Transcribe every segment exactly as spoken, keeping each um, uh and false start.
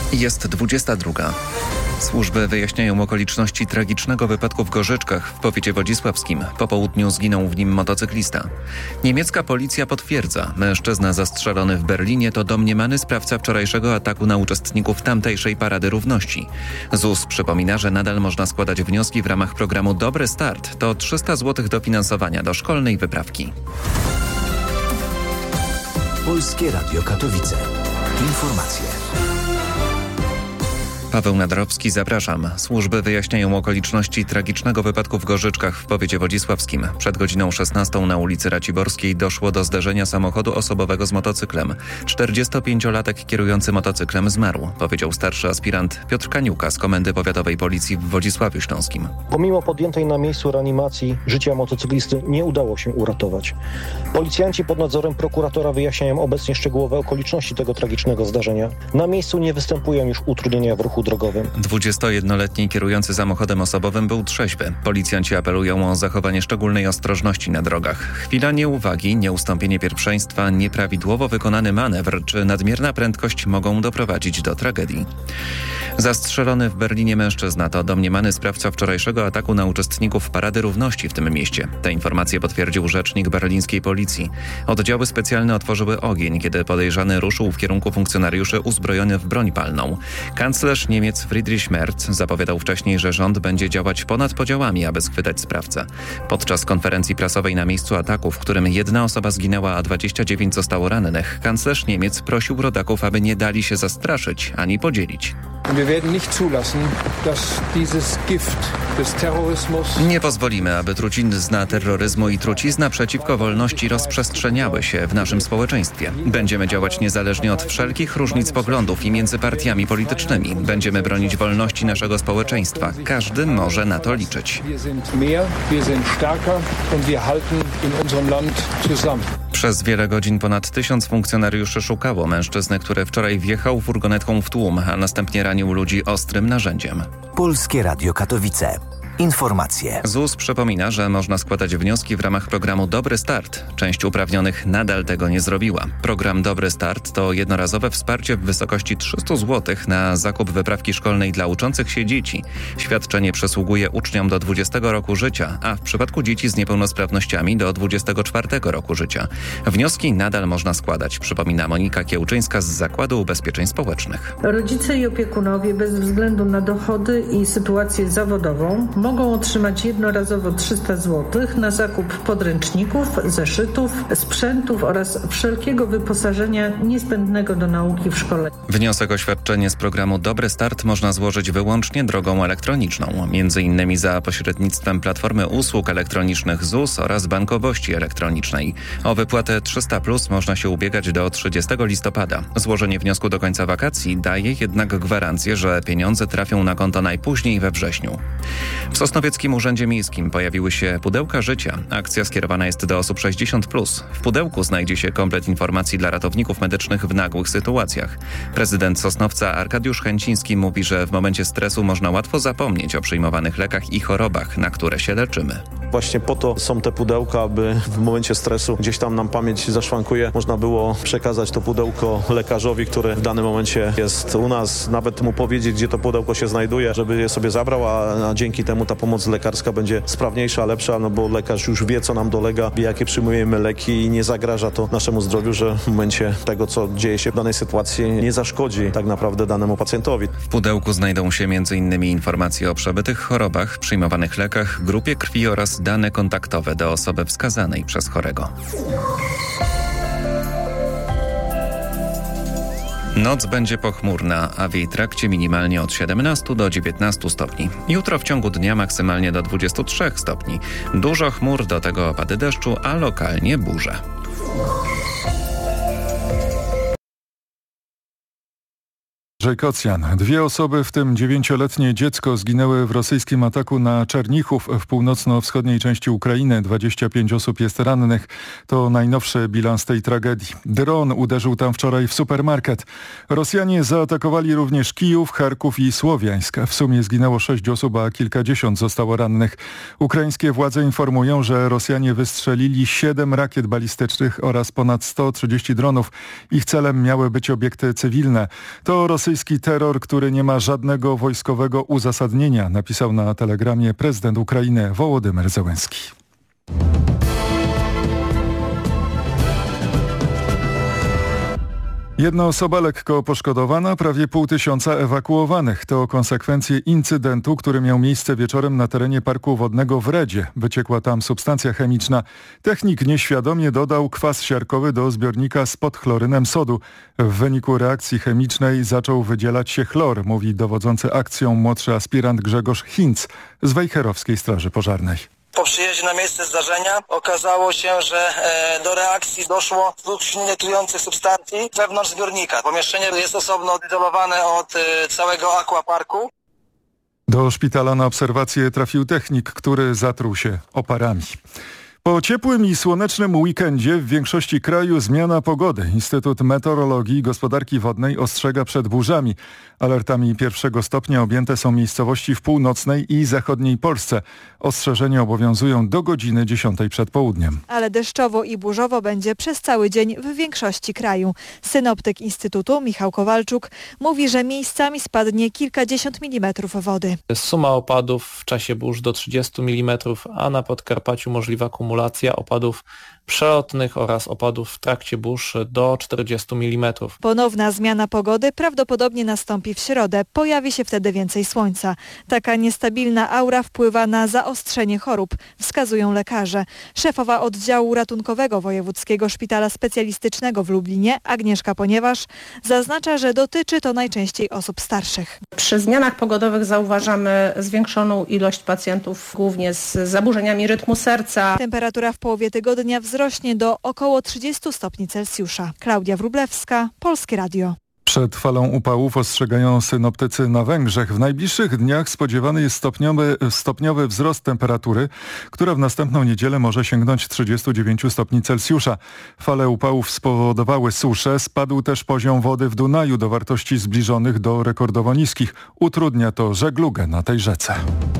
Jest dwudziesta druga. Służby wyjaśniają okoliczności tragicznego wypadku w Gorzyczkach w powiecie wodzisławskim. Po południu zginął w nim motocyklista. Niemiecka policja potwierdza, mężczyzna zastrzelony w Berlinie to domniemany sprawca wczorajszego ataku na uczestników tamtejszej Parady Równości. Z U S przypomina, że nadal można składać wnioski w ramach programu Dobry Start. To trzysta złotych dofinansowania do szkolnej wyprawki. Polskie Radio Katowice. Informacje. Paweł Nadrowski, zapraszam. Służby wyjaśniają okoliczności tragicznego wypadku w Gorzyczkach w powiecie wodzisławskim. Przed godziną szesnastą na ulicy Raciborskiej doszło do zderzenia samochodu osobowego z motocyklem. czterdziestopięciolatek kierujący motocyklem zmarł, powiedział starszy aspirant Piotr Kaniuka z Komendy Powiatowej Policji w Wodzisławiu Śląskim. Pomimo podjętej na miejscu reanimacji życia motocyklisty nie udało się uratować. Policjanci pod nadzorem prokuratora wyjaśniają obecnie szczegółowe okoliczności tego tragicznego zdarzenia. Na miejscu nie występują już utrudnienia w ruchu drogowym. dwudziestojednoletni kierujący samochodem osobowym był trzeźwy. Policjanci apelują o zachowanie szczególnej ostrożności na drogach. Chwila nieuwagi, nieustąpienie pierwszeństwa, nieprawidłowo wykonany manewr czy nadmierna prędkość mogą doprowadzić do tragedii. Zastrzelony w Berlinie mężczyzna to domniemany sprawca wczorajszego ataku na uczestników Parady Równości w tym mieście. Te informacje potwierdził rzecznik berlińskiej policji. Oddziały specjalne otworzyły ogień, kiedy podejrzany ruszył w kierunku funkcjonariuszy uzbrojony w broń palną. Kanclerz Niemiec Friedrich Merz zapowiadał wcześniej, że rząd będzie działać ponad podziałami, aby schwytać sprawcę. Podczas konferencji prasowej na miejscu ataku, w którym jedna osoba zginęła, a dwadzieścia dziewięć zostało rannych, kanclerz Niemiec prosił rodaków, aby nie dali się zastraszyć ani podzielić. Nie pozwolimy, aby trucizna terroryzmu i trucizna przeciwko wolności rozprzestrzeniały się w naszym społeczeństwie. Będziemy działać niezależnie od wszelkich różnic poglądów i między partiami politycznymi. Będziemy bronić wolności naszego społeczeństwa. Każdy może na to liczyć. Przez wiele godzin ponad tysiąc funkcjonariuszy szukało mężczyzny, który wczoraj wjechał furgonetką w tłum, a następnie ranił ludzi ostrym narzędziem. Polskie Radio Katowice. Informacje. Z U S przypomina, że można składać wnioski w ramach programu Dobry Start. Część uprawnionych nadal tego nie zrobiła. Program Dobry Start to jednorazowe wsparcie w wysokości trzysta złotych na zakup wyprawki szkolnej dla uczących się dzieci. Świadczenie przysługuje uczniom do dwudziestego roku życia, a w przypadku dzieci z niepełnosprawnościami do dwudziestego czwartego roku życia. Wnioski nadal można składać, przypomina Monika Kiełczyńska z Zakładu Ubezpieczeń Społecznych. Rodzice i opiekunowie bez względu na dochody i sytuację zawodową mogą otrzymać jednorazowo trzysta złotych na zakup podręczników, zeszytów, sprzętów oraz wszelkiego wyposażenia niezbędnego do nauki w szkole. Wniosek o świadczenie z programu Dobry Start można złożyć wyłącznie drogą elektroniczną, między innymi za pośrednictwem Platformy Usług Elektronicznych Z U S oraz bankowości elektronicznej. O wypłatę trzysta plus można się ubiegać do trzydziestego listopada. Złożenie wniosku do końca wakacji daje jednak gwarancję, że pieniądze trafią na konto najpóźniej we wrześniu. W Sosnowieckim Urzędzie Miejskim pojawiły się pudełka życia. Akcja skierowana jest do osób sześćdziesiąt plus. W pudełku znajdzie się komplet informacji dla ratowników medycznych w nagłych sytuacjach. Prezydent Sosnowca Arkadiusz Chęciński mówi, że w momencie stresu można łatwo zapomnieć o przyjmowanych lekach i chorobach, na które się leczymy. Właśnie po to są te pudełka, aby w momencie stresu gdzieś tam nam pamięć zaszwankuje. Można było przekazać to pudełko lekarzowi, który w danym momencie jest u nas, nawet mu powiedzieć, gdzie to pudełko się znajduje, żeby je sobie zabrał, a, a dzięki temu ta pomoc lekarska będzie sprawniejsza, lepsza, no bo lekarz już wie, co nam dolega, wie, jakie przyjmujemy leki i nie zagraża to naszemu zdrowiu, że w momencie tego, co dzieje się w danej sytuacji, nie zaszkodzi tak naprawdę danemu pacjentowi. W pudełku znajdą się między innymi informacje o przebytych chorobach, przyjmowanych lekach, grupie krwi oraz dane kontaktowe do osoby wskazanej przez chorego. Noc będzie pochmurna, a w jej trakcie minimalnie od siedemnastu do dziewiętnastu stopni. Jutro w ciągu dnia maksymalnie do dwudziestu trzech stopni. Dużo chmur, do tego opady deszczu, a lokalnie burze. Kocjan. Dwie osoby, w tym dziewięcioletnie dziecko, zginęły w rosyjskim ataku na Czernichów w północno-wschodniej części Ukrainy. dwadzieścia pięć osób jest rannych. To najnowszy bilans tej tragedii. Dron uderzył tam wczoraj w supermarket. Rosjanie zaatakowali również Kijów, Charków i Słowiańsk. W sumie zginęło sześć osób, a kilkadziesiąt zostało rannych. Ukraińskie władze informują, że Rosjanie wystrzelili siedem rakiet balistycznych oraz ponad sto trzydzieści dronów. Ich celem miały być obiekty cywilne. To Rosjanie rosyjski terror, który nie ma żadnego wojskowego uzasadnienia, napisał na telegramie prezydent Ukrainy Wołodymyr Zełenski. Jedna osoba lekko poszkodowana, prawie pół tysiąca ewakuowanych. To konsekwencje incydentu, który miał miejsce wieczorem na terenie parku wodnego w Redzie. Wyciekła tam substancja chemiczna. Technik nieświadomie dodał kwas siarkowy do zbiornika z podchlorynem sodu. W wyniku reakcji chemicznej zaczął wydzielać się chlor, mówi dowodzący akcją młodszy aspirant Grzegorz Hinc z Wejherowskiej Straży Pożarnej. Po przyjeździe na miejsce zdarzenia okazało się, że e, do reakcji doszło dwóch silnie trujących substancji wewnątrz zbiornika. Pomieszczenie jest osobno odizolowane od e, całego aquaparku. Do szpitala na obserwację trafił technik, który zatruł się oparami. Po ciepłym i słonecznym weekendzie w większości kraju zmiana pogody. Instytut Meteorologii i Gospodarki Wodnej ostrzega przed burzami. Alertami pierwszego stopnia objęte są miejscowości w północnej i zachodniej Polsce. Ostrzeżenia obowiązują do godziny dziesiątej przed południem. Ale deszczowo i burzowo będzie przez cały dzień w większości kraju. Synoptyk Instytutu Michał Kowalczuk mówi, że miejscami spadnie kilkadziesiąt milimetrów wody. Suma opadów w czasie burz do trzydziestu milimetrów, a na Podkarpaciu możliwa kumulacja opadów przelotnych oraz opadów w trakcie burz do czterdziestu milimetrów. Ponowna zmiana pogody prawdopodobnie nastąpi w środę. Pojawi się wtedy więcej słońca. Taka niestabilna aura wpływa na zaostrzenie chorób, wskazują lekarze. Szefowa oddziału ratunkowego Wojewódzkiego Szpitala Specjalistycznego w Lublinie, Agnieszka Ponieważ, zaznacza, że dotyczy to najczęściej osób starszych. Przy zmianach pogodowych zauważamy zwiększoną ilość pacjentów, głównie z zaburzeniami rytmu serca. Temperatura w połowie tygodnia wzrośnie do około trzydziestu stopni Celsjusza. Klaudia Wróblewska, Polskie Radio. Przed falą upałów ostrzegają synoptycy na Węgrzech. W najbliższych dniach spodziewany jest stopniowy, stopniowy wzrost temperatury, która w następną niedzielę może sięgnąć trzydziestu dziewięciu stopni Celsjusza. Fale upałów spowodowały suszę, spadł też poziom wody w Dunaju do wartości zbliżonych do rekordowo niskich. Utrudnia to żeglugę na tej rzece.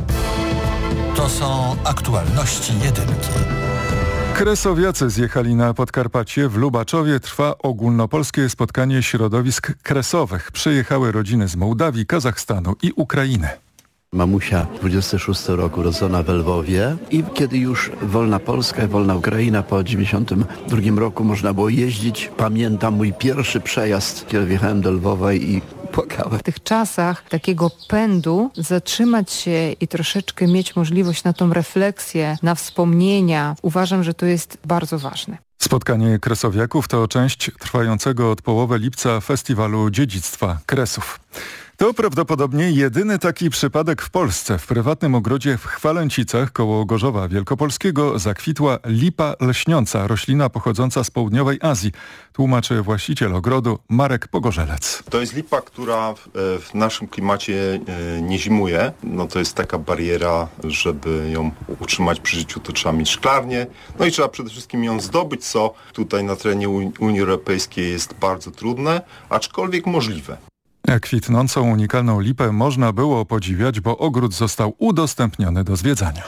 To są aktualności jedynki. Kresowiacy zjechali na Podkarpacie. W Lubaczowie trwa ogólnopolskie spotkanie środowisk kresowych. Przyjechały rodziny z Mołdawii, Kazachstanu i Ukrainy. Mamusia dwudziestego szóstego roku rodzona w Lwowie i kiedy już wolna Polska i wolna Ukraina po dziewięćdziesiątym drugim roku można było jeździć. Pamiętam mój pierwszy przejazd, kiedy wjechałem do Lwowa i płakałem. W tych czasach takiego pędu zatrzymać się i troszeczkę mieć możliwość na tą refleksję, na wspomnienia, uważam, że to jest bardzo ważne. Spotkanie kresowiaków to część trwającego od połowy lipca Festiwalu Dziedzictwa Kresów. To prawdopodobnie jedyny taki przypadek w Polsce. W prywatnym ogrodzie w Chwalęcicach koło Gorzowa Wielkopolskiego zakwitła lipa lśniąca, roślina pochodząca z południowej Azji. Tłumaczy właściciel ogrodu Marek Pogorzelec. To jest lipa, która w naszym klimacie nie zimuje. No to jest taka bariera, żeby ją utrzymać przy życiu, to trzeba mieć szklarnię. No i trzeba przede wszystkim ją zdobyć, co tutaj na terenie Unii Europejskiej jest bardzo trudne, aczkolwiek możliwe. Kwitnącą unikalną lipę można było podziwiać, bo ogród został udostępniony do zwiedzania.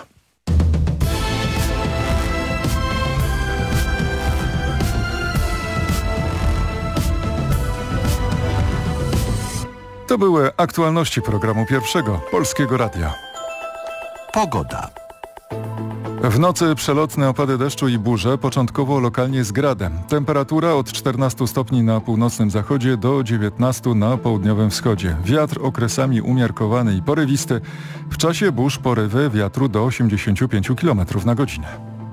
To były aktualności programu pierwszego Polskiego Radia. Pogoda. W nocy przelotne opady deszczu i burze, początkowo lokalnie z gradem. Temperatura od czternastu stopni na północnym zachodzie do dziewiętnastu na południowym wschodzie. Wiatr okresami umiarkowany i porywisty. W czasie burz porywy wiatru do osiemdziesięciu pięciu kilometrów na godzinę.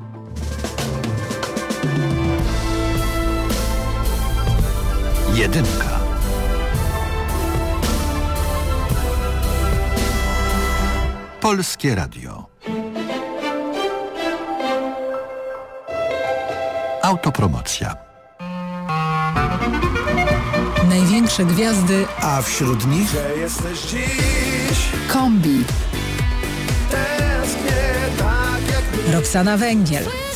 Jedynka. Polskie Radio. Autopromocja. Największe gwiazdy, a wśród nich jesteś dziś. Kombi, Roxana Węgiel,